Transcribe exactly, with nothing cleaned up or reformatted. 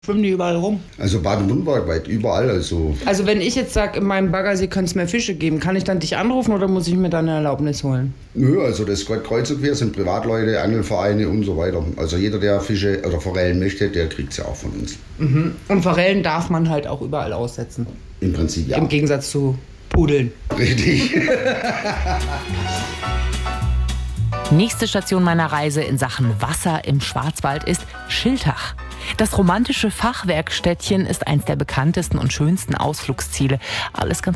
Schwimmen die überall rum? Also Baden-Württemberg weit überall. Also, also wenn ich jetzt sage, in meinem Baggersee könnte es mehr Fische geben, kann ich dann dich anrufen oder muss ich mir dann eine Erlaubnis holen? Nö, also das geht kreuz und quer, sind Privatleute, Angelvereine und so weiter. Also jeder, der Fische oder Forellen möchte, der kriegt sie auch von uns. Mhm. Und Forellen darf man halt auch überall aussetzen? Im Prinzip ja. Im Gegensatz zu Pudeln. Richtig. Nächste Station meiner Reise in Sachen Wasser im Schwarzwald ist Schiltach. Das romantische Fachwerkstädtchen ist eins der bekanntesten und schönsten Ausflugsziele. Alles ganz